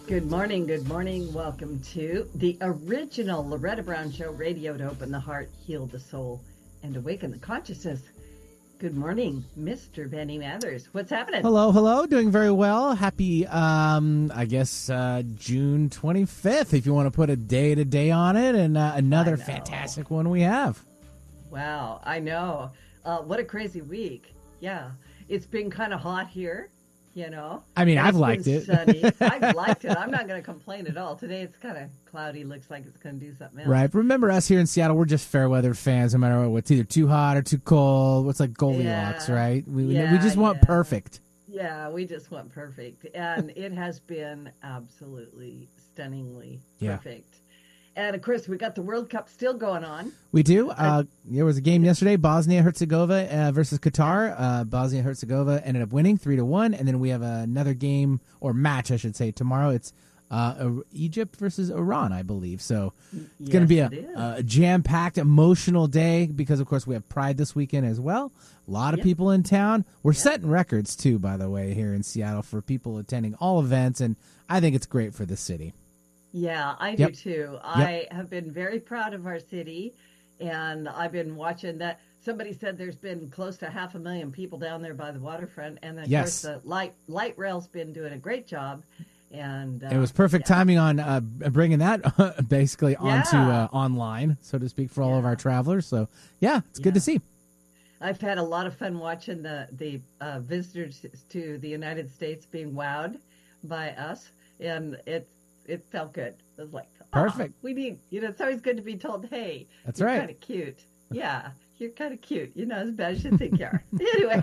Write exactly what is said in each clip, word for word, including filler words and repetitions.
Good morning, good morning. Welcome to the original Loretta Brown Show, radio to open the heart, heal the soul, and awaken the consciousness. Good morning, Mister Benny Mathers. What's happening? Hello, hello. Doing very well. Happy, um, I guess, uh, June twenty-fifth, if you want to put a day to day on it, and uh, another fantastic one we have. Wow, I know. Uh, what a crazy week. Yeah, it's been kind of hot here. You know, I mean, and I've liked it. Sunny. I've liked it. I'm not going to complain at all. Today it's kind of cloudy. Looks like it's going to do something else. Right. Remember us here in Seattle, we're just fair weather fans no matter what. It's either too hot or too cold. It's like Goldilocks, yeah. right? We, yeah, we just want yeah. perfect. Yeah, we just want perfect. And it has been absolutely stunningly yeah. perfect. And, of course, we got the World Cup still going on. We do. Uh, there was a game yesterday, Bosnia-Herzegovina uh, versus Qatar. Uh, Bosnia-Herzegovina ended up winning three to one. And then we have another game, or match, I should say, tomorrow. It's uh, Egypt versus Iran, I believe. So it's yes, going to be a, it a jam-packed, emotional day because, of course, we have Pride this weekend as well. A lot of yep. people in town. We're yep. setting records, too, by the way, here in Seattle for people attending all events. And I think it's great for the city. Yeah, I yep. do too. Yep. I have been very proud of our city, and I've been watching that. Somebody said there's been close to half a million people down there by the waterfront, and of yes. course the light light rail's been doing a great job. And uh, it was perfect yeah. timing on uh, bringing that basically yeah. onto uh, online, so to speak, for all yeah. of our travelers. So yeah, it's good yeah. to see. I've had a lot of fun watching the the uh, visitors to the United States being wowed by us, and it's. It felt good. It was like, oh, perfect. We need, you know, it's always good to be told, hey, that's you're right. kind of cute. Yeah, you're kind of cute. You're not as bad as you think you are. Anyway,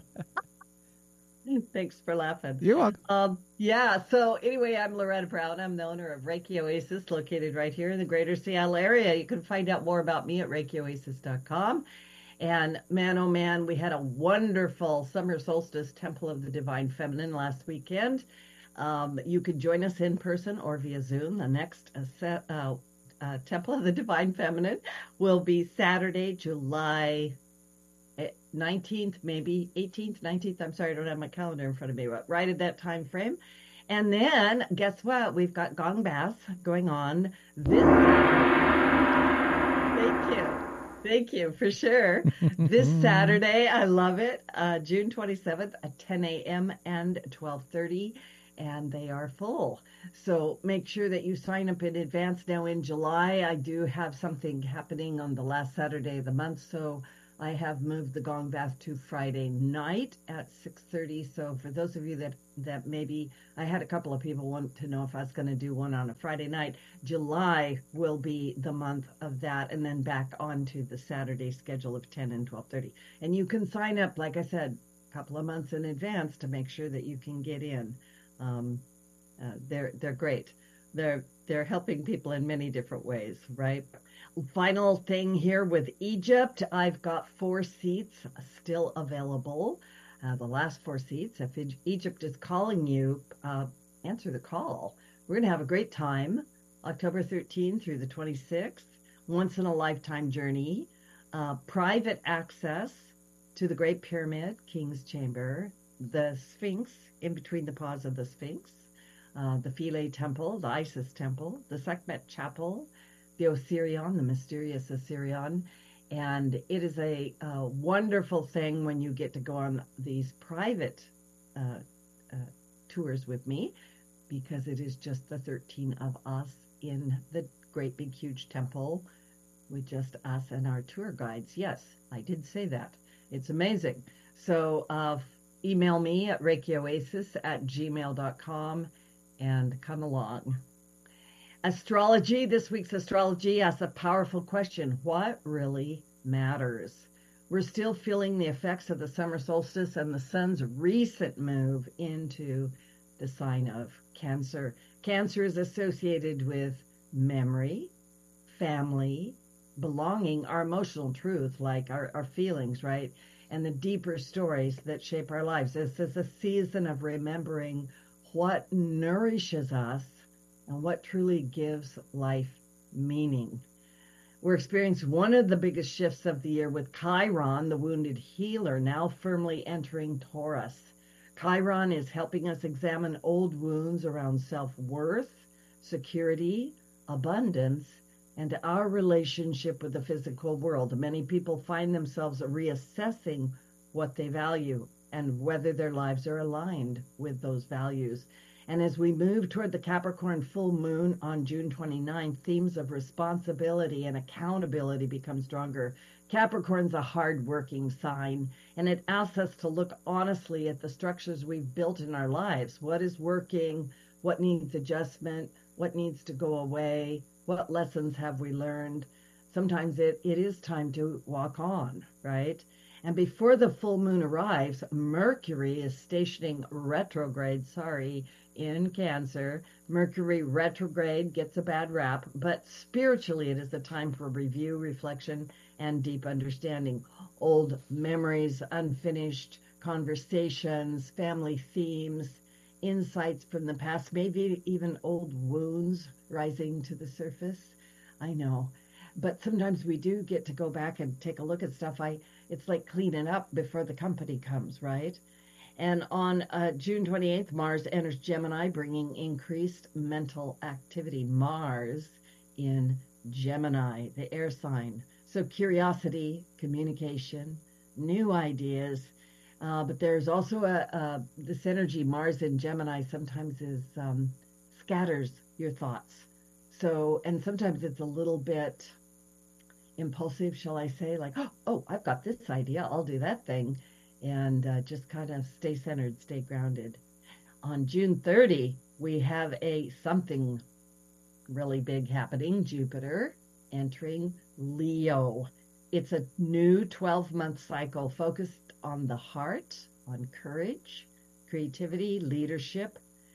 thanks for laughing. You're welcome. Um, yeah, so anyway, I'm Loretta Brown. I'm the owner of Reiki Oasis, located right here in the greater Seattle area. You can find out more about me at reiki oasis dot com. And man, oh man, we had a wonderful summer solstice Temple of the Divine Feminine last weekend. Um, you can join us in person or via Zoom. The next uh, set, uh, uh, Temple of the Divine Feminine will be Saturday, July nineteenth, maybe eighteenth, nineteenth. I'm sorry, I don't have my calendar in front of me, but right at that time frame. And then, guess what? We've got Gong Bass going on this Thank you. Thank you, for sure. This Saturday, I love it, uh, June twenty-seventh at ten a.m. and twelve thirty. And they are full. So make sure that you sign up in advance. Now in July, I do have something happening on the last Saturday of the month. So I have moved the Gong Bath to Friday night at six thirty. So for those of you that, that maybe, I had a couple of people want to know if I was going to do one on a Friday night. July will be the month of that, and then back onto the Saturday schedule of ten and twelve thirty. And you can sign up, like I said, a couple of months in advance to make sure that you can get in. Um, uh, they're they're great. They're they're helping people in many different ways, right? Final thing here with Egypt, I've got four seats still available. Uh, the last four seats. If Egypt is calling you, uh, answer the call. We're going to have a great time, October thirteenth through the twenty-sixth. Once in a lifetime journey, uh, private access to the Great Pyramid, King's Chamber, the Sphinx, in between the paws of the Sphinx, uh, the Philae Temple, the Isis Temple, the Sekhmet Chapel, the Osirion, the mysterious Osirion. And it is a, a wonderful thing when you get to go on these private uh, uh, tours with me, because it is just the thirteen of us in the great big huge temple with just us and our tour guides. Yes, I did say that. It's amazing. So, uh, email me at reiki oasis at gmail dot com and come along. Astrology, this week's astrology asks a powerful question. What really matters? We're still feeling the effects of the summer solstice and the sun's recent move into the sign of Cancer. Cancer is associated with memory, family, belonging, our emotional truth, like our, our feelings, right? And the deeper stories that shape our lives. This is a season of remembering what nourishes us and what truly gives life meaning. We're experiencing one of the biggest shifts of the year with Chiron, the wounded healer, now firmly entering Taurus. Chiron is helping us examine old wounds around self-worth, security, abundance, and our relationship with the physical world. Many people find themselves reassessing what they value and whether their lives are aligned with those values. And as we move toward the Capricorn full moon on June twenty-ninth, themes of responsibility and accountability become stronger. Capricorn's a hard-working sign, and it asks us to look honestly at the structures we've built in our lives. What is working? What needs adjustment? What needs to go away? What lessons have we learned? Sometimes it, it is time to walk on, right? And before the full moon arrives, Mercury is stationing retrograde, sorry, in Cancer. Mercury retrograde gets a bad rap, but spiritually it is a time for review, reflection, and deep understanding. Old memories, unfinished conversations, family themes, insights from the past, maybe even old wounds rising to the surface. I know. But sometimes we do get to go back and take a look at stuff. I It's like cleaning up before the company comes, right? And on uh, June twenty-eighth, Mars enters Gemini, bringing increased mental activity. Mars in Gemini, the air sign. So curiosity, communication, new ideas. Uh, but there's also a, a this energy, Mars in Gemini, sometimes is um, scatters your thoughts. So, and sometimes it's a little bit impulsive, shall I say, like, oh, I've got this idea, I'll do that thing, and uh, just kind of stay centered, stay grounded. On June thirtieth, we have a something really big happening, Jupiter entering Leo. It's a new twelve-month cycle focused on the heart, on courage, creativity, leadership,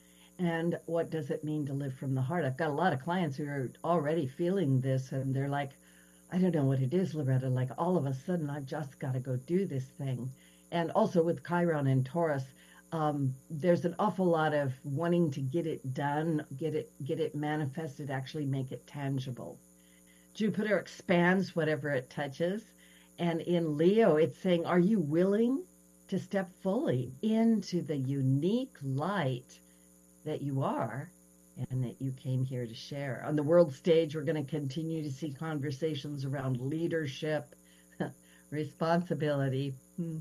and what does it mean to live from the heart? I've got a lot of clients who are already feeling this, and they're like, I don't know what it is, Loretta. Like all of a sudden, I've just got to go do this thing. And also with Chiron and Taurus, um, there's an awful lot of wanting to get it done, get it, get it manifested, actually make it tangible. Jupiter expands whatever it touches. And in Leo, it's saying, are you willing to step fully into the unique light that you are and that you came here to share? On the world stage, we're going to continue to see conversations around leadership, responsibility,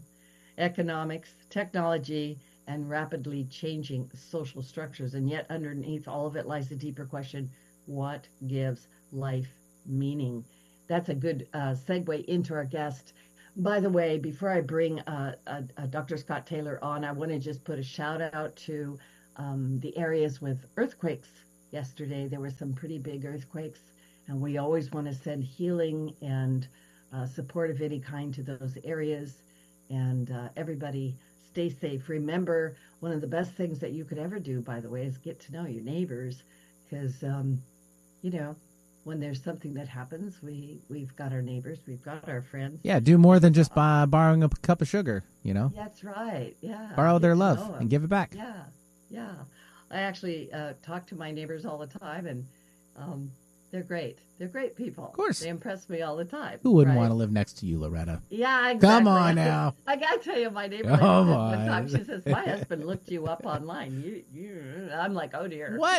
economics, technology, and rapidly changing social structures. And yet underneath all of it lies a deeper question: what gives life meaning? That's a good uh, segue into our guest. By the way, before I bring uh, uh, uh, Doctor Scott Taylor on, I want to just put a shout out to um, the areas with earthquakes. Yesterday, there were some pretty big earthquakes, and we always want to send healing and uh, support of any kind to those areas. And uh, everybody stay safe. Remember, one of the best things that you could ever do, by the way, is get to know your neighbors, because, um, you know, when there's something that happens, we, we've got our neighbors, we've got our friends. Yeah, do more than just buy, borrowing a cup of sugar, you know? That's right, yeah. Borrow their love and give it back. Yeah, yeah. I actually uh, talk to my neighbors all the time, and um, they're great. They're great people. Of course. They impress me all the time. Who wouldn't right? want to live next to you, Loretta? Yeah, exactly. Come on now. I got to tell you, my neighbor, Come like, on. one time, she says, my husband looked you up online. You, you. I'm like, oh, dear. What?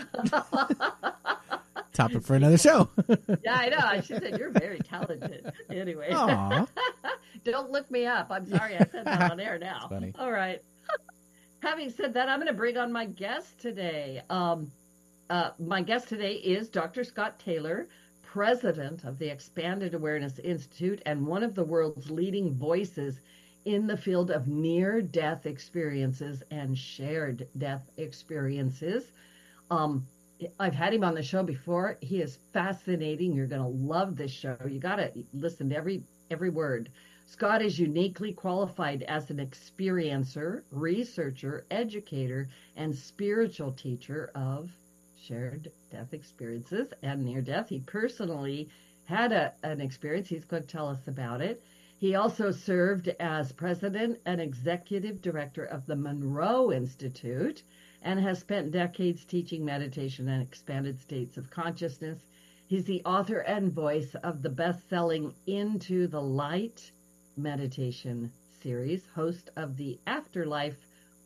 Topic for another show. Yeah, I know. She said, you're very talented. Anyway. Aw. Don't look me up. I'm sorry I said that on air now. That's funny. All right. Having said that, I'm going to bring on my guest today. Um, uh, my guest today is Doctor Scott Taylor, president of the Expanded Awareness Institute and one of the world's leading voices in the field of near-death experiences and shared death experiences. Um, I've had him on the show before. He is fascinating. You're going to love this show. You got to listen to every every word. Scott is uniquely qualified as an experiencer, researcher, educator, and spiritual teacher of shared death experiences and near death. He personally had a, an experience. He's going to tell us about it. He also served as president and executive director of the Monroe Institute and has spent decades teaching meditation and expanded states of consciousness. He's the author and voice of the best-selling Into the Light meditation series, host of the Afterlife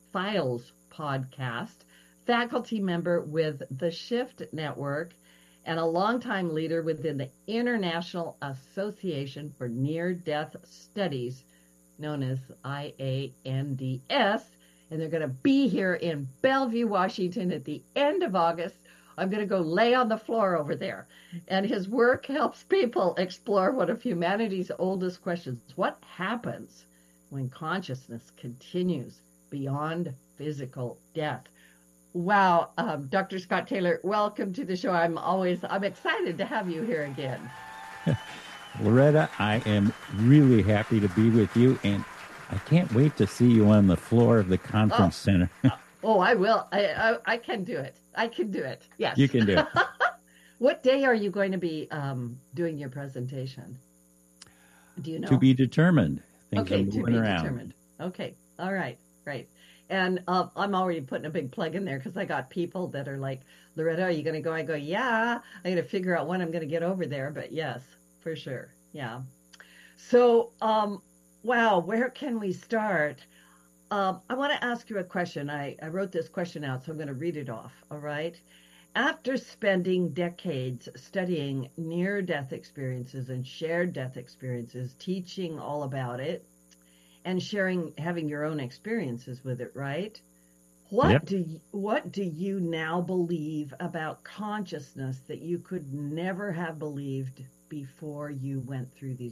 Files podcast, faculty member with the Shift Network, and a longtime leader within the International Association for Near-Death Studies, known as I A N D S. And they're going to be here in Bellevue, Washington at the end of August. I'm going to go lay on the floor over there. And his work helps people explore one of humanity's oldest questions. What happens when consciousness continues beyond physical death? Wow, um, Doctor Scott Taylor, welcome to the show. I'm always, I'm excited to have you here again. Loretta, I am really happy to be with you, and I can't wait to see you on the floor of the conference oh. center. oh, I will. I, I I can do it. I can do it. Yes. You can do it. What day are you going to be um, doing your presentation? Do you know? To be determined. Things okay, are to moving be around. determined. Okay, all right, right. And uh, I'm already putting a big plug in there because I got people that are like, Loretta, are you going to go? I go, yeah. I got to figure out when I'm going to get over there, but yes, for sure. Yeah. So, um, wow, where can we start? Um, I want to ask you a question. I, I wrote this question out, so I'm going to read it off, all right? After spending decades studying near-death experiences and shared death experiences, teaching all about it, and sharing, having your own experiences with it, right? What Yep. do you, what do you now believe about consciousness that you could never have believed before you went through these